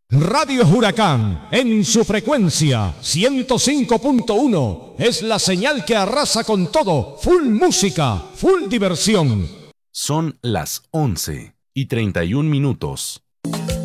Radio Huracán, en su frecuencia 105.1, es la señal que arrasa con todo. Full música, full diversión. Son las 11:31.